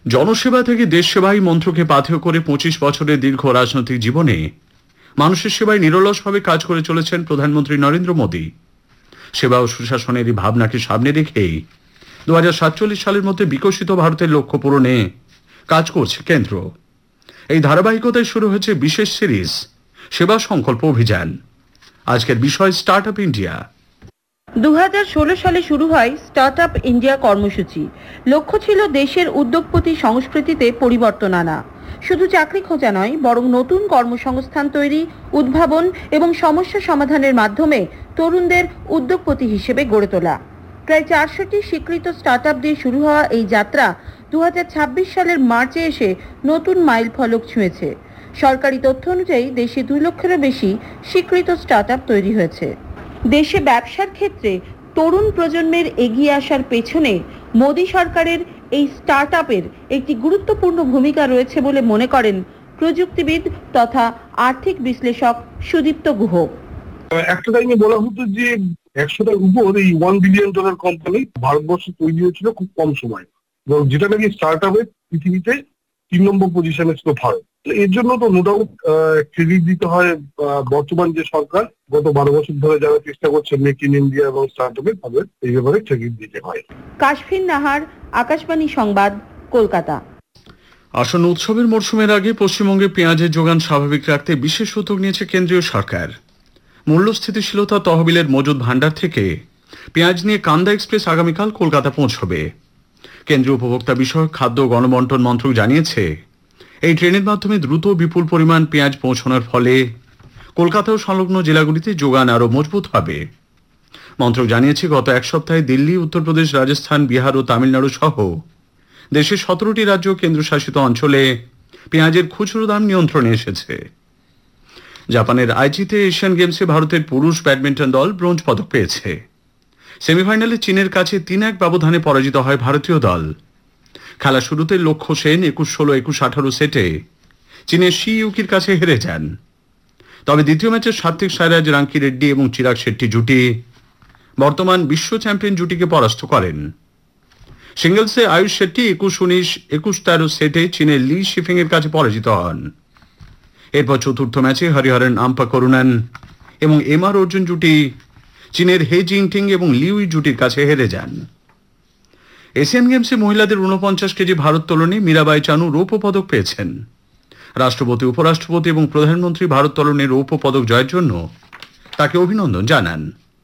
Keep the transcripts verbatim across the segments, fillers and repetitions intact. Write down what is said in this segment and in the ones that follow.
জনসেবা থেকে দেশ সেবাই মন্ত্রকে পাথেয় করে পঁচিশ বছরের দীর্ঘ রাজনৈতিক জীবনে মানুষের সেবায় নিরলসভাবে কাজ করে চলেছেন প্রধানমন্ত্রী নরেন্দ্র মোদী। সেবা ও সুশাসনের এই ভাবনাকে সামনে রেখেই দু হাজার সাতচল্লিশ সালের মধ্যে বিকশিত ভারতের লক্ষ্য পূরণে কাজ করছে কেন্দ্র। এই ধারাবাহিকতায় শুরু হয়েছে বিশেষ সিরিজ সেবা সংকল্প অভিযান। আজকের বিষয় স্টার্ট আপ ইন্ডিয়া। দু হাজার ষোলো সালে শুরু হয় স্টার্ট আপ ইন্ডিয়া কর্মসূচি। লক্ষ্য ছিল দেশের উদ্যোগপতি সংস্কৃতিতে পরিবর্তন আনা। শুধু চাকরি খোঁজা নয়, বরং নতুন কর্মসংস্থান তৈরি, উদ্ভাবন এবং সমস্যা সমাধানের মাধ্যমে তরুণদের উদ্যোগপতি হিসেবে গড়ে তোলা। প্রায় চারশোটি স্বীকৃত স্টার্ট আপ দিয়ে শুরু হওয়া এই যাত্রা দু হাজার ছাব্বিশ সালের মার্চে এসে নতুন মাইল ফলক ছুঁয়েছে। সরকারি তথ্য অনুযায়ী দেশে দুই লক্ষেরও বেশি স্বীকৃত স্টার্ট আপ তৈরি হয়েছে। দেশে ব্যবসার ক্ষেত্রে তরুণ প্রজন্মের এগিয়ে আসার পেছনে মোদী সরকারের এই স্টার্ট আপের একটি গুরুত্বপূর্ণ ভূমিকা রয়েছে বলে মনে করেন প্রযুক্তিবিদ তথা আর্থিক বিশ্লেষক সুদীপ্ত গুহ। একটা টাইমে বলা হতো যে একশোটার উপর এই ওয়ান বিলিয়ন ডলার কোম্পানি ভারতবর্ষে তৈরি হয়েছিল খুব কম সময়, যেটা নাকি স্টার্ট আপের পৃথিবীতে তিন নম্বর পজিশনে ছিল ভারত। এর জন্য তো নো ডাউট ক্রেডিট দিতে হয় বর্তমান যে সরকার গত বারো বছর ধরে যারা চেষ্টা করছে মেক ইন ইন্ডিয়া এবং স্টার্ট আপে, তাদের এই ব্যাপারে ক্রেডিট দিতে হয়। কাশফিন নাহার, আকাশবাণী সংবাদ, কলকাতা। আসন্ন উৎসবের মরশুমের আগে পশ্চিমবঙ্গে পেঁয়াজের যোগান স্বাভাবিক রাখতে বিশেষ উদ্যোগ নিয়েছে কেন্দ্রীয় সরকার। মূল্য স্থিতিশীলতা তহবিলের মজুদ ভাণ্ডার থেকে পেঁয়াজ নিয়ে কান্দা এক্সপ্রেস আগামীকাল কলকাতা পৌঁছবে। কেন্দ্রীয় উপভোক্তা বিষয়ক খাদ্য গণবন্টন মন্ত্রক জানিয়েছে, এই ট্রেনের মাধ্যমে দ্রুত বিপুল পরিমাণ পেঁয়াজ পৌঁছানোর ফলে কলকাতা ও সংলগ্ন জেলাগুলিতে যোগান আরও মজবুত হবে। মন্ত্রক জানিয়েছে, গত এক সপ্তাহে দিল্লি, উত্তরপ্রদেশ, রাজস্থান, বিহার ও তামিলনাড়ু সহ দেশের সতেরোটি রাজ্য কেন্দ্রশাসিত অঞ্চলে পেঁয়াজের খুচরো দাম নিয়ন্ত্রণে এসেছে। জাপানের আইচিতে এশিয়ান গেমসে ভারতের পুরুষ ব্যাডমিন্টন দল ব্রোঞ্জ পদক পেয়েছে। সেমিফাইনালে চীনের কাছে তিন এক ব্যবধানে পরাজিত হয় ভারতীয় দল। খেলা শুরুতে লক্ষ্য সেন একুশ ষোলো একুশ আঠারো সেটে চীনের শি ইউকির কাছে হেরে যান। তবে দ্বিতীয় ম্যাচে সাত্বিক সাইরাজ, রাঙ্কি রেড্ডি এবং চিরাগ শেট্টি জুটি বর্তমান বিশ্ব চ্যাম্পিয়ন জুটিকে পরাস্ত করেন। সিঙ্গলসে আয়ুষ শেট্টি একুশ উনিশ একুশ তেরো সেটে চীনের লি শিফিং এর কাছে পরাজিত হন। এরপর চতুর্থ ম্যাচে হরিহরন আম্পা করুণান এবং এম আর অর্জুন জুটি চীনের হে জিংটিং এবং লিউই জুটির কাছে হেরে যান। এশিয়ান গেমসে মহিলাদের ঊনপঞ্চাশ কেজি ভারোত্তোলনে মীরাবাই চানু রৌপ্য পদক পেয়েছেন। রাষ্ট্রপতি, উপরাষ্ট্রপতি এবং প্রধানমন্ত্রী ভারোত্তোলনে রৌপ্য পদক জয়ের জন্য তাকে অভিনন্দন জানান।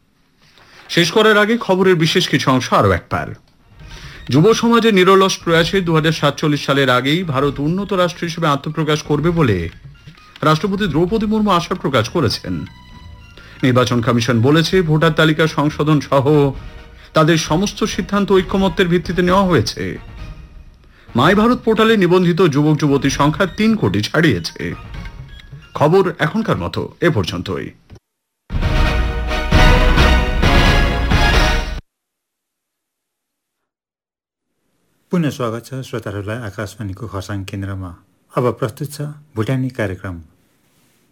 শেষ করার আগে খবরের বিশেষ কিছু অংশ আরও একবার। যুব সমাজের নিরলস প্রয়াসে দু হাজার সাতচল্লিশ সালের আগেই ভারত উন্নত রাষ্ট্র হিসেবে আত্মপ্রকাশ করবে বলে রাষ্ট্রপতি দ্রৌপদী মুর্মু আশা প্রকাশ করেছেন। নির্বাচন কমিশন বলেছে, ভোটার তালিকা সংশোধন সহ তাদের সমস্ত সিদ্ধান্ত ঐক্যমত্যের ভিত্তিতে নেওয়া হয়েছে। মাই ভারত পোর্টালে নিবন্ধিত যুবক যুবতীর সংখ্যা তিন কোটি ছাড়িয়েছে। খবর এখনকার মতো এ পর্যন্তই। पुनः स्वागत छ श्रोताहरूलाई आकाशवाणीको खरसाङ केन्द्रमा। अब प्रस्तुत छ भुटानी कार्यक्रम।